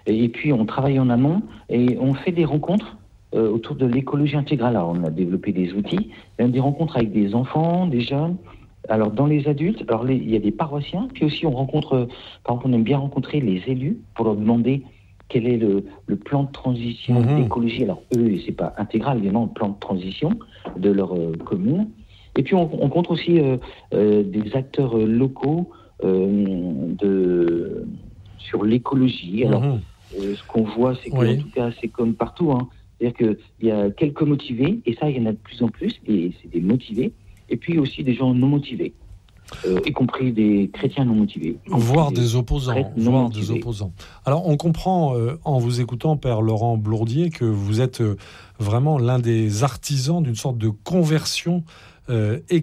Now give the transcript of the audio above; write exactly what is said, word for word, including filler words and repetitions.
Et puis on travaille en amont et on fait des rencontres euh, autour de l'écologie intégrale. Alors, on a développé des outils, même des rencontres avec des enfants, des jeunes. Alors dans les adultes, alors les, il y a des paroissiens, puis aussi on rencontre, euh, par exemple on aime bien rencontrer les élus pour leur demander quel est le, le plan de transition Mmh. d'écologie. Alors eux, c'est pas intégral, évidemment, le plan de transition de leur euh, commune. Et puis on, on rencontre aussi euh, euh, des acteurs euh, locaux euh, de, sur l'écologie. Alors Mmh. euh, ce qu'on voit, c'est que Oui. en tout cas, c'est comme partout, hein. C'est-à-dire qu'il y a quelques motivés, et ça, il y en a de plus en plus, et c'est des motivés. Et puis aussi des gens non motivés, euh, y compris des chrétiens non motivés. Voire des opposants, prêtres non voire motivés. des opposants. Alors, on comprend, euh, en vous écoutant, Père Laurent Blourdier, que vous êtes euh, vraiment l'un des artisans d'une sorte de conversion euh,